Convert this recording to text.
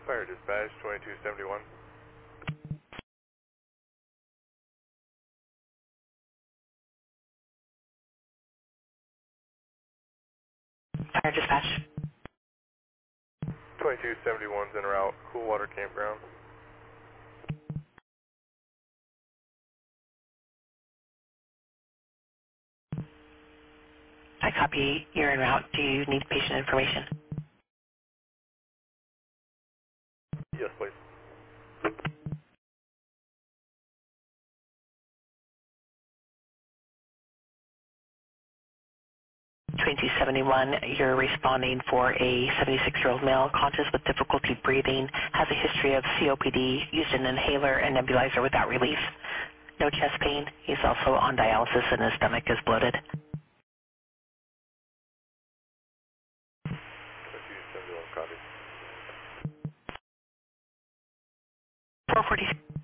Fire dispatch 2271. Fire dispatch. 2271's en route, Coolwater Campground. I copy. You're en route. Do you need patient information? Yes, please. 2271, you're responding for a 76-year-old male conscious with difficulty breathing, has a history of COPD, used an inhaler and nebulizer without relief. No chest pain. He's also on dialysis and his stomach is bloated. 2271, copy. 446.